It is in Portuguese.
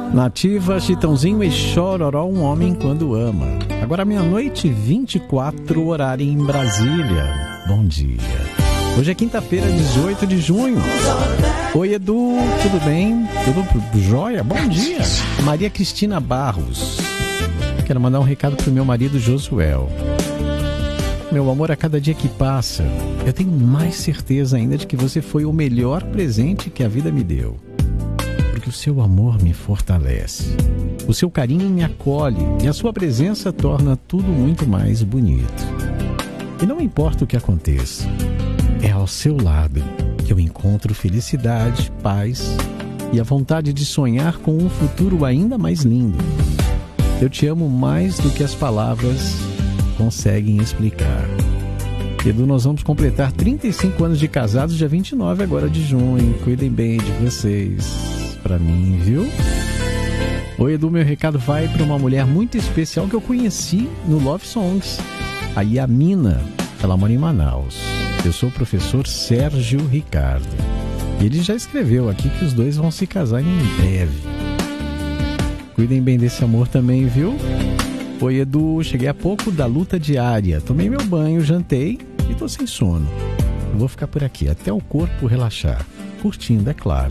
Nativa, Chitãozinho e Chororó, um homem quando ama. Agora meia-noite 24, horário em Brasília. Bom dia. Hoje é quinta-feira, 18 de junho. Oi, Edu, tudo bem? Tudo jóia? Bom dia. Maria Cristina Barros. Quero mandar um recado pro meu marido Josuel. Meu amor, a cada dia que passa, eu tenho mais certeza ainda de que você foi o melhor presente que a vida me deu. Porque o seu amor me fortalece, o seu carinho me acolhe e a sua presença torna tudo muito mais bonito. E não importa o que aconteça, é ao seu lado que eu encontro felicidade, paz e a vontade de sonhar com um futuro ainda mais lindo. Eu te amo mais do que as palavras conseguem explicar. Edu, nós vamos completar 35 anos de casados dia 29 agora de junho. Cuidem bem de vocês. Pra mim, viu? Oi, Edu, meu recado vai para uma mulher muito especial que eu conheci no Love Songs, a Yamina. Ela mora em Manaus. Eu sou o professor Sérgio Ricardo. Ele já escreveu aqui que os dois vão se casar em breve. Cuidem bem desse amor também, viu? Oi, Edu, cheguei há pouco da luta diária. Tomei meu banho, jantei e tô sem sono. Eu vou ficar por aqui até o corpo relaxar, curtindo, é claro,